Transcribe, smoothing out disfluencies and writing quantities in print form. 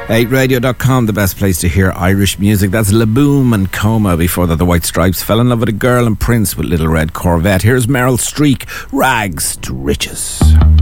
8radio.com, the best place to hear Irish music. That's La Boom and Coma. Before that, the White Stripes. Fell in love with a girl, and Prince with Little Red Corvette. Here's Meryl Streep, Rags to Riches.